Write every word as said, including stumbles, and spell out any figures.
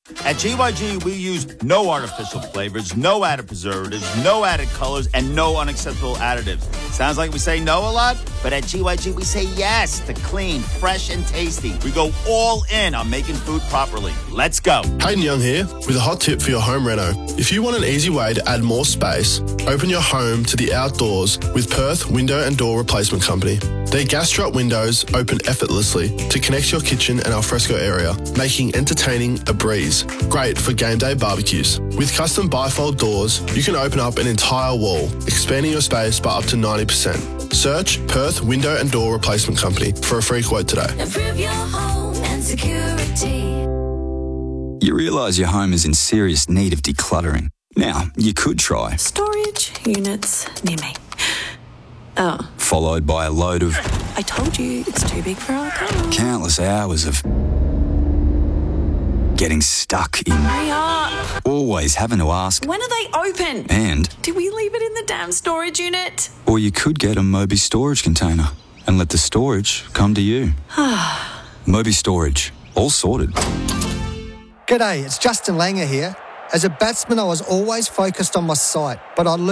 At G Y G, we use no artificial flavors, no added preservatives, no added colors, and no unacceptable additives. Sounds like we say no a lot, but at G Y G, we say yes to clean, fresh, and tasty. We go all in on making food properly. Let's go. Hayden Young here with a hot tip for your home reno. If you want an easy way to add more space, open your home to the outdoors with Perth Window and Door Replacement Company. Their gas drop windows open effortlessly to connect your kitchen and alfresco area, making entertaining a breeze. Great for game day barbecues. With custom bifold doors, you can open up an entire wall, expanding your space by up to ninety percent. Search Perth Window and Door Replacement Company for a free quote today. Improve your home and security. You realise your home is in serious need of decluttering. Now, you could try storage units near me. Oh. Followed by a load of... I told you, it's too big for our car. Countless hours of... getting stuck in... Hurry up. Always having to ask... When are they open? And... did we leave it in the damn storage unit? Or you could get a Moby storage container and let the storage come to you. Moby Storage. All sorted. G'day, it's Justin Langer here. As a batsman, I was always focused on my sight, but I learned